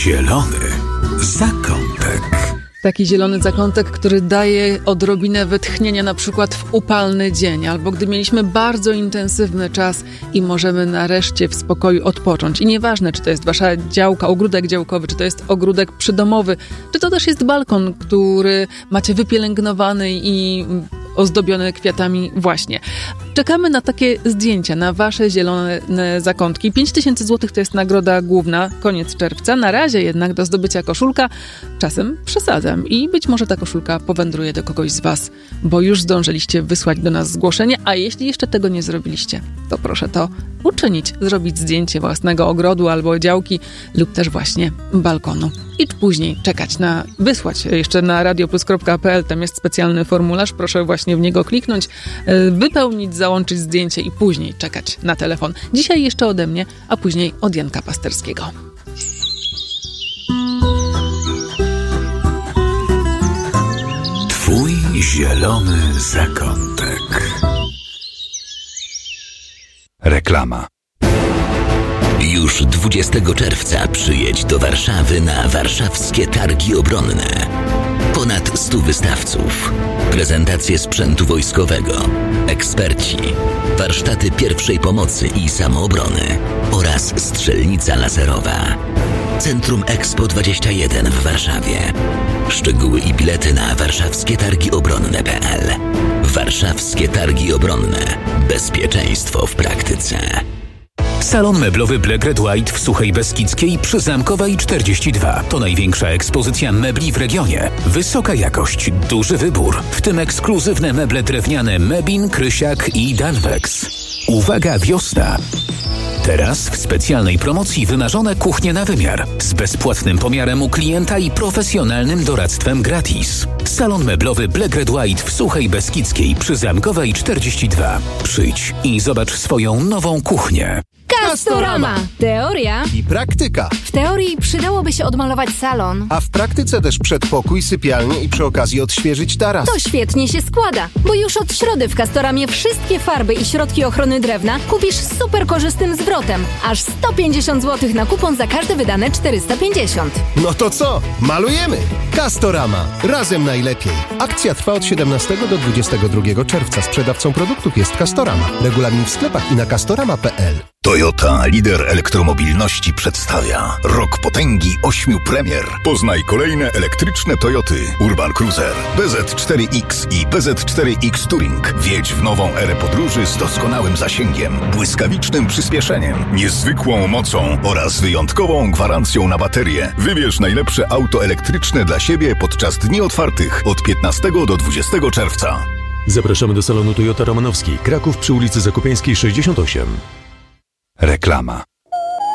zielony zakątek. Taki zielony zakątek, który daje odrobinę wytchnienia na przykład w upalny dzień, albo gdy mieliśmy bardzo intensywny czas i możemy nareszcie w spokoju odpocząć. I nieważne, czy to jest wasza działka, ogródek działkowy, czy to jest ogródek przydomowy, czy to też jest balkon, który macie wypielęgnowany i ozdobione kwiatami właśnie. Czekamy na takie zdjęcia, na wasze zielone zakątki. 5000 zł to jest nagroda główna, koniec czerwca. Na razie jednak do zdobycia koszulka czasem przesadzam i być może ta koszulka powędruje do kogoś z was, bo już zdążyliście wysłać do nas zgłoszenie, a jeśli jeszcze tego nie zrobiliście, to proszę to uczynić, zrobić zdjęcie własnego ogrodu albo działki lub też właśnie balkonu. I później czekać wysłać jeszcze na radioplus.pl, tam jest specjalny formularz, proszę właśnie w niego kliknąć, wypełnić, załączyć zdjęcie i później czekać na telefon. Dzisiaj jeszcze ode mnie, a później od Janka Pasterskiego. Twój zielony zakątek. Reklama. Już 20 czerwca przyjedź do Warszawy na warszawskie targi obronne. Ponad 100 wystawców, prezentacje sprzętu wojskowego, eksperci, warsztaty pierwszej pomocy i samoobrony oraz strzelnica laserowa. Centrum Expo 21 w Warszawie. Szczegóły i bilety na warszawskietargiobronne.pl. Warszawskie Targi Obronne. Bezpieczeństwo w praktyce. Salon meblowy Black Red White w Suchej Beskidzkiej przy Zamkowej 42. To największa ekspozycja mebli w regionie. Wysoka jakość, duży wybór, w tym ekskluzywne meble drewniane Mebin, Krysiak i Danwex. Uwaga, wiosna! Teraz w specjalnej promocji wymarzone kuchnie na wymiar z bezpłatnym pomiarem u klienta i profesjonalnym doradztwem gratis. Salon meblowy Black Red White w Suchej Beskidzkiej przy Zamkowej 42. Przyjdź i zobacz swoją nową kuchnię. Castorama! Teoria i praktyka. W teorii przydałoby się odmalować salon, A w praktyce też przedpokój, sypialnię i przy okazji odświeżyć taras. to świetnie się składa, bo już od środy w Castoramie wszystkie farby i środki ochrony drewna kupisz z super korzystnym zwrotem. Aż 150 zł na kupon za każde wydane 450. No to co? Malujemy! Castorama. Razem najlepiej. Akcja trwa od 17 do 22 czerwca. Sprzedawcą produktów jest Castorama. Regulamin w sklepach i na castorama.pl. Toyota, lider elektromobilności, przedstawia Rok Potęgi 8 premier. Poznaj kolejne elektryczne Toyoty Urban Cruiser, BZ4X i BZ4X Touring. Wjedź w nową erę podróży z doskonałym zasięgiem, błyskawicznym przyspieszeniem, niezwykłą mocą oraz wyjątkową gwarancją na baterię. Wybierz najlepsze auto elektryczne dla siebie podczas dni otwartych od 15 do 20 czerwca. Zapraszamy do salonu Toyota Romanowski, Kraków przy ulicy Zakopieńskiej 68. Reklama.